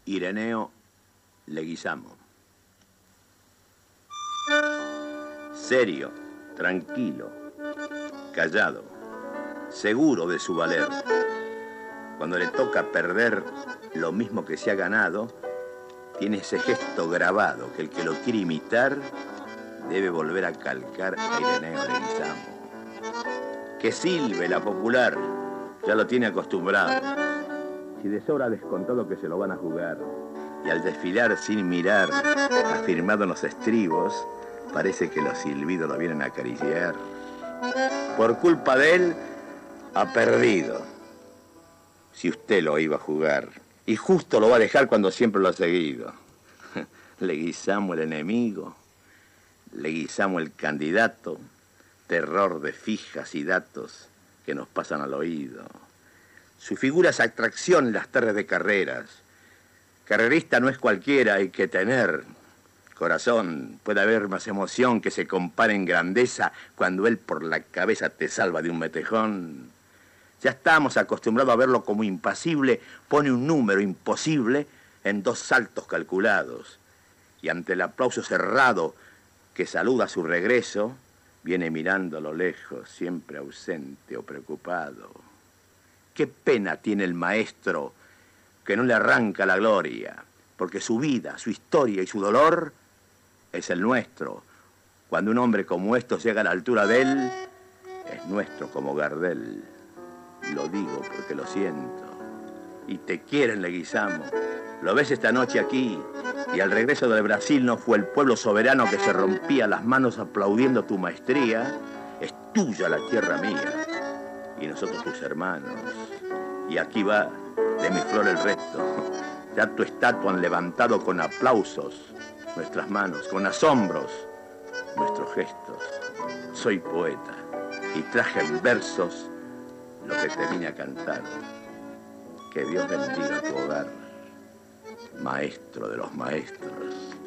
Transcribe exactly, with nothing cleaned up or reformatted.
Ireneo Leguizamo. Serio, tranquilo, callado, seguro de su valer. Cuando le toca perder lo mismo que se ha ganado, tiene ese gesto grabado que el que lo quiere imitar debe volver a calcar a Ireneo Leguizamo. Que silbe la popular, ya lo tiene acostumbrado. Si de sobra ha descontado que se lo van a jugar, y al desfilar sin mirar, afirmado en los estribos, parece que los silbidos lo vienen a acariciar. Por culpa de él, ha perdido. Si usted lo iba a jugar, y justo lo va a dejar cuando siempre lo ha seguido. Leguizamo el enemigo, Leguizamo el candidato, terror de fijas y datos que nos pasan al oído. Su figura es atracción en las tardes de carreras. Carrerista no es cualquiera, hay que tener corazón. Puede haber más emoción que se compare en grandeza cuando él por la cabeza te salva de un metejón. Ya estamos acostumbrados a verlo como impasible, pone un número imposible en dos saltos calculados. Y ante el aplauso cerrado que saluda su regreso, viene mirando a lo lejos, siempre ausente o preocupado. Qué pena tiene el maestro que no le arranca la gloria, porque su vida, su historia y su dolor es el nuestro. Cuando un hombre como estos llega a la altura de él, es nuestro como Gardel. Lo digo porque lo siento. Y te quieren, Leguizamo. Lo ves esta noche aquí, y al regreso del Brasil no fue el pueblo soberano que se rompía las manos aplaudiendo tu maestría. Es tuya la tierra mía, y nosotros tus hermanos. Y aquí va de mi flor el resto. Ya tu estatua han levantado con aplausos nuestras manos, con asombros nuestros gestos. Soy poeta y traje en versos lo que te vine a cantar. Que Dios bendiga tu hogar, maestro de los maestros.